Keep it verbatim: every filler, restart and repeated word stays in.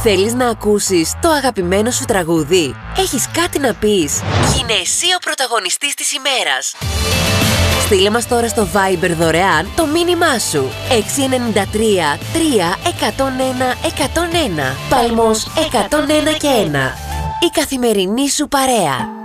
Θέλεις να ακούσεις το αγαπημένο σου τραγούδι? Έχεις κάτι να πεις? Γίνε εσύ ο πρωταγωνιστής της ημέρας. Στείλε μας τώρα στο Viber δωρεάν το μήνυμά σου. έξι εννιά τρία τρία εκατόν ένα εκατόν ένα. Παλμός εκατόν ένα και ένα. Η καθημερινή σου παρέα.